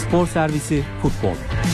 Spor Servisi Futbol.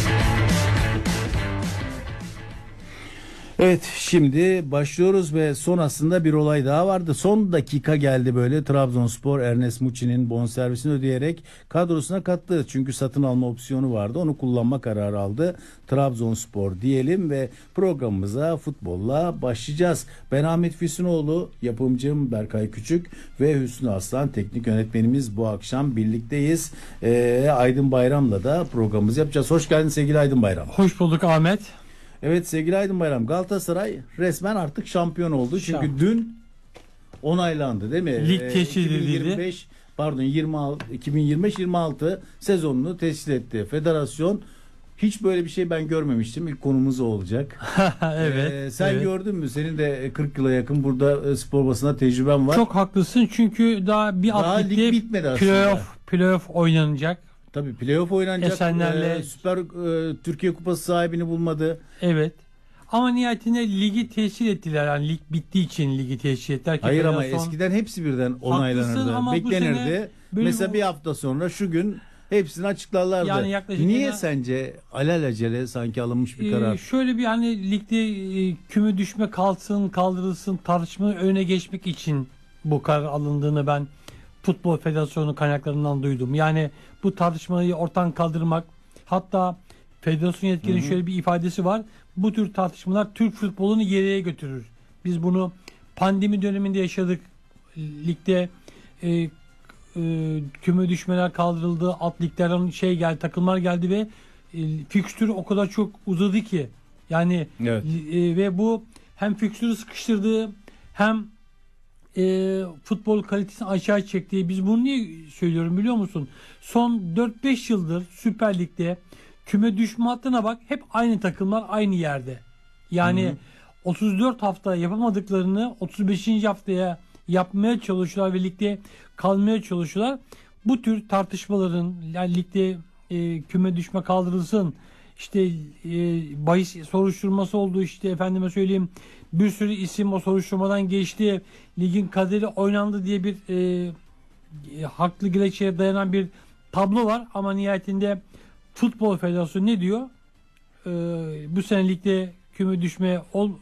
Evet, şimdi başlıyoruz ve sonrasında bir olay daha vardı. Son dakika geldi böyle. Trabzonspor Ernest Muçi'nin bonservisini ödeyerek kadrosuna kattı. Çünkü satın alma opsiyonu vardı. Onu kullanma kararı aldı. Trabzonspor diyelim ve programımıza futbolla başlayacağız. Ben Ahmet Füsunoğlu, yapımcım Berkay Küçük ve Hüsnü Aslan teknik yönetmenimiz bu akşam birlikteyiz. Aydın Bayram'la da programımızı yapacağız. Hoş geldin sevgili Aydın Bayram. Hoş bulduk Ahmet. Evet sevgili Aydın Bayram, Galatasaray resmen artık şampiyon oldu. Çünkü dün onaylandı değil mi? Lig tescil edildi. 2025-26 sezonunu tescil etti. Federasyon hiç böyle bir şey ben görmemiştim. İlk konumuz olacak. Evet. Sen gördün mü? Senin de 40 yıla yakın burada spor basında tecrüben var. Çok haklısın çünkü daha lig bitmedi aslında. Playoff oynanacak. Tabii playoff oynanacak. Esenler'le Süper Türkiye Kupası sahibini bulmadı. Evet. Ama nihayetinde ligi tescil ettiler. Yani lig bittiği için ligi tescil ettiler. Hayır ama eskiden hepsi birden onaylanırdı. Beklenirdi. Mesela bir hafta sonra şu gün hepsini açıklarlardı. Yani niye sence alelacele sanki alınmış bir karar? Şöyle bir hani ligde küme düşme kalsın kaldırılsın tartışmanın önüne geçmek için bu karar alındığını ben Futbol Federasyonu kaynaklarından duydum. Yani bu tartışmayı ortadan kaldırmak, hatta federasyon yetkilinin şöyle bir ifadesi var. Bu tür tartışmalar Türk futbolunu geriye götürür. Biz bunu pandemi döneminde yaşadık. Ligde küme düşmeler kaldırıldı. Alt liglerden takımlar geldi ve fikstür o kadar çok uzadı ki. Yani evet. Ve bu hem fikstürü sıkıştırdı hem futbol kalitesini aşağı çekti. Biz bunu niye söylüyorum biliyor musun? Son 4-5 yıldır Süper Lig'de küme düşme hattına bak, hep aynı takımlar aynı yerde. Yani 34 hafta yapamadıklarını 35. haftaya yapmaya çalışıyorlar ve ligde kalmaya çalışıyorlar. Bu tür tartışmaların, yani ligde küme düşme kaldırılsın, işte bahis soruşturması oldu, işte efendime söyleyeyim bir sürü isim o soruşturmadan geçti, ligin kaderi oynandı diye bir haklı gerekçeye dayanan bir tablo var ama nihayetinde Futbol Federasyonu ne diyor? Bu sene ligde küme düşmeye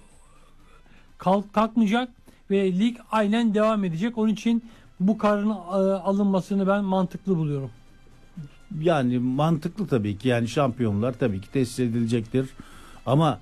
kalkmayacak ve lig aynen devam edecek. Onun için bu kararın alınmasını ben mantıklı buluyorum. Yani mantıklı tabii ki. Yani şampiyonlar tabii ki tesis edilecektir. Ama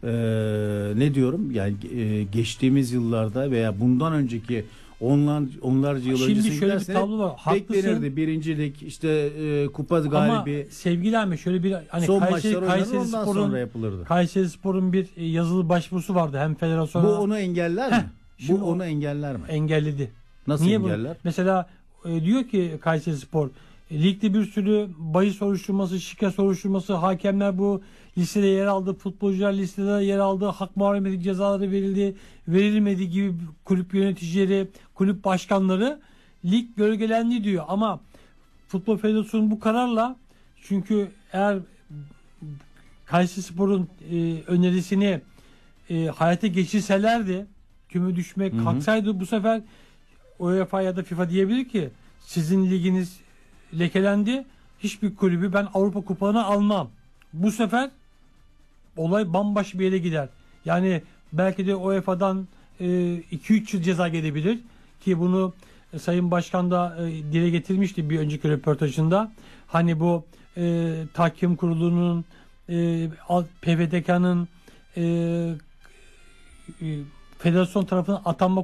ne diyorum? Yani geçtiğimiz yıllarda veya bundan önceki onlarca yıl öncesine şöyle bir tablo var. Beklenirdi. Birincilik, işte kupa galibi. Ama sevgili Ahmet, şöyle bir hani son maçlar oynanır, ondan sonra yapılırdı. Kayserispor'un bir yazılı başvurusu vardı hem federasyona. Bu onu engeller mi? Bu onu engeller mi? Engelledi. Nasıl Niye engeller? Bu? Mesela diyor ki Kayserispor, ligde bir sürü bahis soruşturması, şike soruşturması, hakemler bu listede yer aldı, futbolcular listede yer aldı, hak muharebeti cezaları verildi, verilmedi gibi kulüp yöneticileri, kulüp başkanları lig gölgelendi diyor. Ama Futbol Federasyonu bu kararla, çünkü eğer Kayserispor'un önerisini hayata geçirselerdi, küme düşmek kalksaydı, bu sefer UEFA ya da FIFA diyebilir ki sizin liginiz lekelendi, hiçbir kulübü ben Avrupa Kupalarına almam. Bu sefer olay bambaşka bir yere gider. Yani belki de UEFA'dan 2-3 yıl ceza gelebilir ki bunu Sayın Başkan da dile getirmişti bir önceki röportajında. Hani bu tahkim kurulunun, PFDK'nın federasyon tarafından atanma